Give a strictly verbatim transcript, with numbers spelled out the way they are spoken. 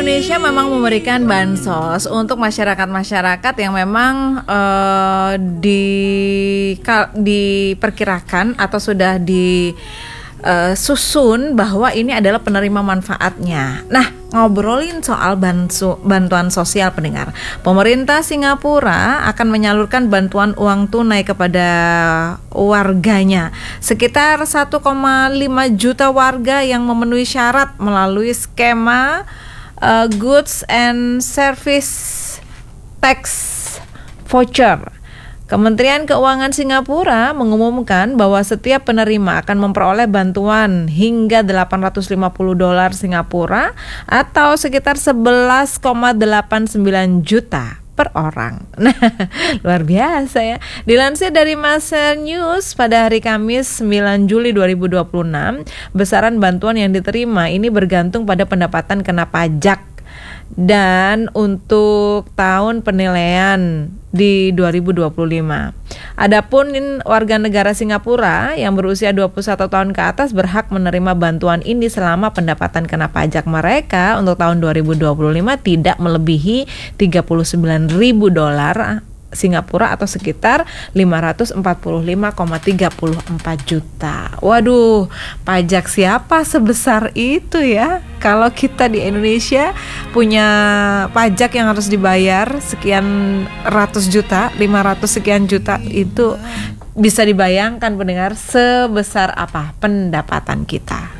Indonesia memang memberikan bansos untuk masyarakat-masyarakat yang memang uh, di, diperkirakan atau sudah disusun bahwa ini adalah penerima manfaatnya. Nah, ngobrolin soal bantu, bantuan sosial pendengar, pemerintah Singapura akan menyalurkan bantuan uang tunai kepada warganya. Sekitar satu koma lima juta warga yang memenuhi syarat melalui skema uh, Goods and Service Tax Voucher. Kementerian Keuangan Singapura mengumumkan bahwa setiap penerima akan memperoleh bantuan hingga delapan ratus lima puluh dolar Singapura atau sekitar sebelas koma delapan sembilan juta per orang. Nah, luar biasa ya. Dilansir dari Masa News pada hari Kamis sembilan Juli dua ribu dua puluh enam, besaran bantuan yang diterima ini bergantung pada pendapatan kena pajak. Dan untuk tahun penilaian di dua ribu dua puluh lima. Adapun warga negara Singapura yang berusia dua puluh satu tahun ke atas berhak menerima bantuan ini selama pendapatan kena pajak mereka untuk tahun dua ribu dua puluh lima tidak melebihi tiga puluh sembilan ribu dolar Singapura atau sekitar lima ratus empat puluh lima koma tiga empat juta. Waduh, pajak siapa sebesar itu ya? Kalau kita di Indonesia punya pajak yang harus dibayar sekian ratus juta, lima ratus sekian juta, itu bisa dibayangkan pendengar sebesar apa pendapatan kita.